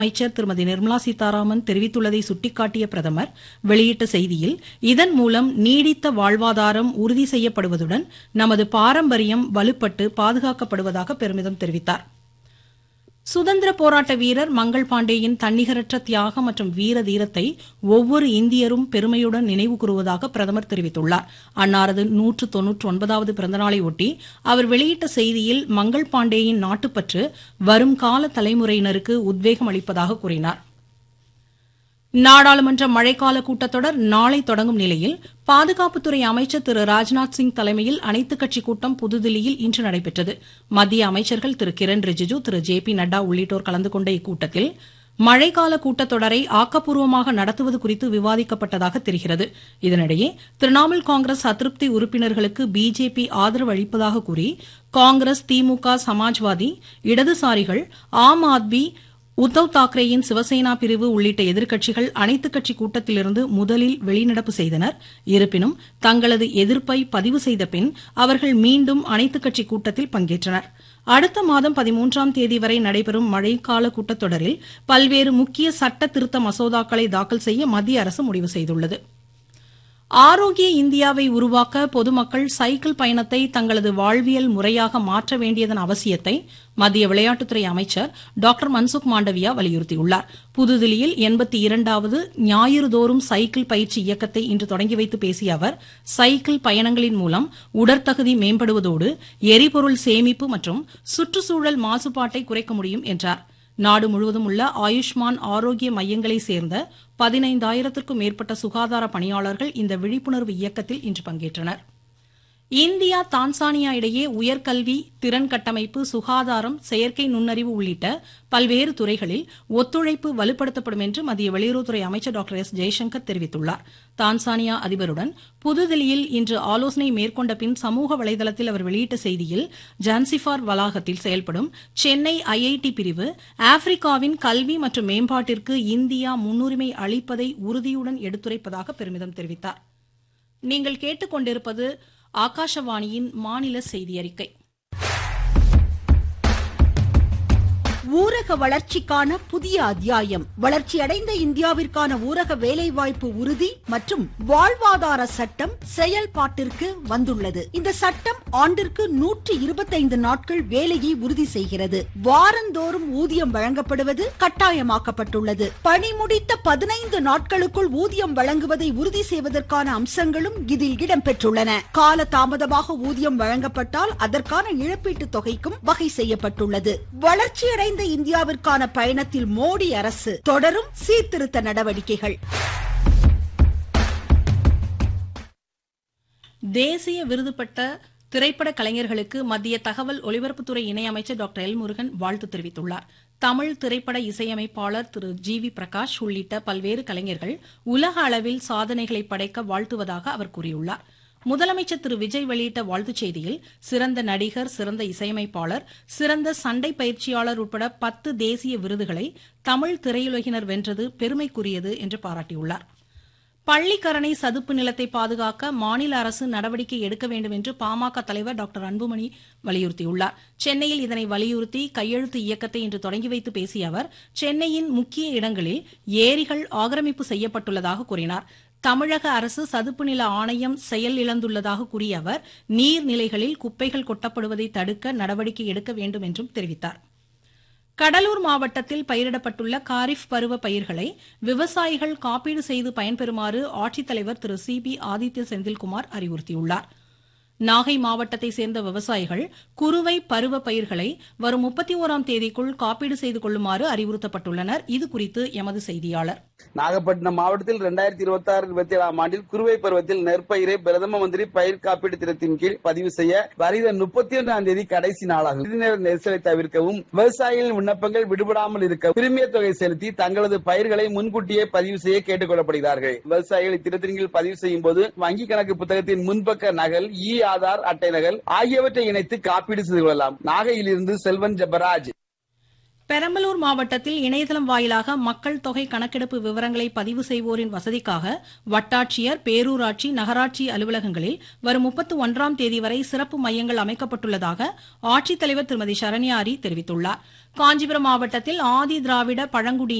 அமைச்சர் திருமதி நிர்மலா சீதாராமன் தெரிவித்துள்ளதை சுட்டிக்காட்டிய பிரதமர் வெளியிட்ட செய்தியில், இதன் மூலம் நீடித்த வாழ்வாதாரம் உறுதி செய்யப்படுவதுடன் நமது பாரம்பரியம் வலுப்பட்டு பாதுகாக்கப்படுவதாக பெருமிதம் தெரிவித்தார். சுதந்திர போராட்ட வீரர் மங்கள் பாண்டேயின் தன்னிகரற்ற தியாகம் மற்றும் வீர தீரத்தை ஒவ்வொரு இந்தியரும் பெருமையுடன் நினைவு கூறுவதாக பிரதமர் தெரிவித்துள்ளார். அன்னாரது 199வது பிறந்தநாளை ஒட்டி அவர் வெளியிட்ட செய்தியில், மங்கள் பாண்டேயின் நாட்டுப்பற்று வரும் கால தலைமுறையினருக்கு உத்வேகம் அளிப்பதாக கூறினார். நாடாளுமன்ற மழைக்கால கூட்டத்தொடர் நாளை தொடங்கும் நிலையில், பாதுகாப்புத்துறை அமைச்சர் திரு ராஜ்நாத் சிங் தலைமையில் அனைத்துக் கட்சிக் கூட்டம் புதுதில்லியில் இன்று நடைபெற்றது. மத்திய அமைச்சர்கள் திரு கிரண் ரிஜிஜு, திரு ஜே.பி. நட்டா உள்ளிட்டோர் கலந்து கொண்ட இக்கூட்டத்தில் மழைக்கால கூட்டத்தொடரை ஆக்கப்பூர்வமாக நடத்துவது குறித்து விவாதிக்கப்பட்டதாக தெரிகிறது. இதனிடையே திரிணாமுல் காங்கிரஸ் அதிருப்தி உறுப்பினர்களுக்கு பிஜேபி ஆதரவு அளிப்பதாக கூறி காங்கிரஸ், திமுக, சமாஜ்வாதி, இடதுசாரிகள், ஆம் ஆத்மி, உத்தவ் தாக்கரேயின் சிவசேனா பிரிவு உள்ளிட்ட எதிர்க்கட்சிகள் அனைத்துக் கட்சி கூட்டத்திலிருந்து முதலில் வெளிநடப்பு செய்தனர். இருப்பினும் தங்களது எதிர்ப்பை பதிவு செய்த பின் அவர்கள் மீண்டும் அனைத்துக் கட்சி கூட்டத்தில் பங்கேற்றனர். அடுத்த மாதம் 13ஆம் தேதி வரை நடைபெறும் மழைக்கால கூட்டத்தொடரில் பல்வேறு முக்கிய சட்ட திருத்த மசோதாக்களை தாக்கல் செய்ய மத்திய அரசு முடிவு செய்துள்ளது. ஆரோக்கிய இந்தியாவை உருவாக்க பொதுமக்கள் சைக்கிள் பயணத்தை தங்களது வாழ்வியல் முறையாக மாற்ற வேண்டியதன் அவசியத்தை மத்திய விளையாட்டுத்துறை அமைச்சர் டாக்டர் மன்சுக் மாண்டவியா வலியுறுத்தியுள்ளார். புதுதில்லியில் 82வது ஞாயிறுதோறும் சைக்கிள் பயிற்சி இயக்கத்தை இன்று தொடங்கி வைத்து பேசிய அவர், சைக்கிள் பயணங்களின் மூலம் உடற்தகுதி மேம்படுவதோடு எரிபொருள் சேமிப்பு மற்றும் சுற்றுச்சூழல் மாசுபாட்டை குறைக்க முடியும் என்றார். நாடு முழுவதும் உள்ள ஆயுஷ்மான் ஆரோக்கிய மையங்களை சேர்ந்த 15,000க்கும் மேற்பட்ட சுகாதார பணியாளர்கள் இந்த விழிப்புணர்வு இயக்கத்தில் இன்று பங்கேற்றனர். இந்தியா தான்சானியா இடையே உயர்கல்வி, திறன் கட்டமைப்பு, சுகாதாரம், செயற்கை நுண்ணறிவு உள்ளிட்ட பல்வேறு துறைகளில் ஒத்துழைப்பு வலுப்படுத்தப்படும் என்று மத்திய வெளியுறவுத்துறை அமைச்சர் டாக்டர் எஸ். ஜெய்சங்கர் தெரிவித்துள்ளார். தான்சானியா அதிபருடன் புதுதில்லியில் இன்று ஆலோசனை மேற்கொண்ட பின் சமூக வலைதளத்தில் அவர் வெளியிட்ட செய்தியில், ஜான்சிபார் வளாகத்தில் செயல்படும் சென்னை ஐஐடி பிரிவு ஆப்பிரிக்காவின் கல்வி மற்றும் மேம்பாட்டிற்கு இந்தியா முன்னுரிமை அளிப்பதை உறுதியுடன் எடுத்துரைப்பதாக பெருமிதம் தெரிவித்தார். நீங்கள் கேட்டுக்கொண்டிருப்பது ஆகாஷவாணியின் மாநில செய்தி அறிக்கை. ஊரக வளர்ச்சிக்கான புதிய அத்தியாயம். வளர்ச்சியடைந்த இந்தியாவிற்கான ஊரக வேலைவாய்ப்பு உறுதி மற்றும் வாழ்வாதார சட்டம் செயல்பாட்டிற்கு வந்துள்ளது. இந்த சட்டம் ஆண்டிற்கு 125 நாட்கள் வேலையை உறுதி செய்கிறது. வாரந்தோறும் ஊதியம் வழங்கப்படுவது கட்டாயமாக்கப்பட்டுள்ளது. பணி முடித்த 15 நாட்களுக்குள் ஊதியம் வழங்குவதை உறுதி செய்வதற்கான அம்சங்களும் இதில் இடம்பெற்றுள்ளன. கால தாமதமாக ஊதியம் வழங்கப்பட்டால் அதற்கான இழப்பீட்டுத் தொகைக்கும் வகை செய்யப்பட்டுள்ளது. வளர்ச்சியடைந்த இந்தியாவிற்கான பயணத்தில் மோடி அரசு தொடரும் சீர்திருத்த நடவடிக்கைகள். தேசிய விருது பெற்ற திரைப்பட கலைஞர்களுக்கு மத்திய தகவல் ஒலிபரப்புத்துறை இணையமைச்சர் டாக்டர் எல். முருகன் வாழ்த்து தெரிவித்துள்ளார். தமிழ் திரைப்பட இசையமைப்பாளர் திரு ஜி.வி. பிரகாஷ் உள்ளிட்ட பல்வேறு கலைஞர்கள் உலக அளவில் சாதனைகளை படைக்க வாழ்த்துவதாக அவர் கூறியுள்ளார். முதலமைச்சர் திரு விஜய் வெளியிட்ட வாழ்த்துச் செய்தியில், சிறந்த நடிகர், சிறந்த இசையமைப்பாளர், சிறந்த சண்டை பயிற்சியாளர் உட்பட 10 தேசிய விருதுகளை தமிழ் திரையுலகினர் வென்றது பெருமைக்குரியது என்று பாராட்டியுள்ளார். பள்ளிக்கரணை சதுப்பு நிலத்தை பாதுகாக்க மாநில அரசு நடவடிக்கை எடுக்க வேண்டும் என்று பாமக தலைவர் டாக்டர் அன்புமணி வலியுறுத்தியுள்ளார். சென்னையில் இதனை வலியுறுத்தி கையெழுத்து இயக்கத்தை இன்று தொடங்கி வைத்து பேசிய அவர், சென்னையின் முக்கிய இடங்களில் ஏரிகள் ஆக்கிரமிப்பு செய்யப்பட்டுள்ளதாக கூறினார். தமிழக அரசு சதுப்பு நில ஆணையம் செயல் இழந்துள்ளதாக கூறிய அவர், நீர்நிலைகளில் குப்பைகள் கொட்டப்படுவதை தடுக்க நடவடிக்கை எடுக்க வேண்டும் என்றும் தெரிவித்தார். கடலூர் மாவட்டத்தில் பயிரிடப்பட்டுள்ள காரிஃப் பருவ பயிர்களை விவசாயிகள் காப்பீடு செய்து பயன்பெறுமாறு ஆட்சித்தலைவர் திரு சி.பி. ஆதித்ய செந்தில்குமார் அறிவுறுத்தியுள்ளார். நாகை மாவட்டத்தை சேர்ந்த விவசாயிகள் குறுவை பருவ பயிர்களை வரும் 31ஆம் தேதிக்குள் காப்பீடு செய்து கொள்ளுமாறு அறிவுறுத்தப்பட்டுள்ளனர். இதுகுறித்து எமது செய்தியாளர். நாகப்பட்டினம் மாவட்டத்தில் 2026-27ஆம் ஆண்டில் குறுவை பருவத்தில் நெற்பயிரை பிரதம மந்திரி பயிர் காப்பீடு திட்டத்தின் கீழ் பதிவு செய்ய வருகிற 31ஆம் தேதி கடைசி நாளாகும். நிதிநேர நெரிசலை தவிர்க்கவும் விவசாயிகளின் விண்ணப்பங்கள் விடுபடாமல் இருக்க பிரிமியர் தொகை செலுத்தி தங்களது பயிர்களை முன்கூட்டியே பதிவு செய்ய கேட்டுக் கொள்ளப்படுகிறார்கள். விவசாயிகள் இத்திட்டத்தின் கீழ் பதிவு செய்யும் போது வங்கி கணக்கு புத்தகத்தின் முன்பக்க நகல், ஆதார் அட்டை நகல் ஆகியவற்றை இணைத்து காப்பீடு செய்து கொள்ளலாம். நாகையிலிருந்து செல்வன் ஜெபராஜ். பெரம்பலூர் மாவட்டத்தில் இணையதளம் வாயிலாக மக்கள் தொகை கணக்கெடுப்பு விவரங்களை பதிவு செய்வோரின் வசதிக்காக வட்டாட்சியர், பேரூராட்சி, நகராட்சி அலுவலகங்களில் வரும் 31ஆம் தேதி வரை சிறப்பு மையங்கள் அமைக்கப்பட்டுள்ளதாக ஆட்சித்தலைவர் திருமதி சரண்யா அரி தெரிவித்துள்ளார். காஞ்சிபுரம் மாவட்டத்தில் ஆதி திராவிட பழங்குடி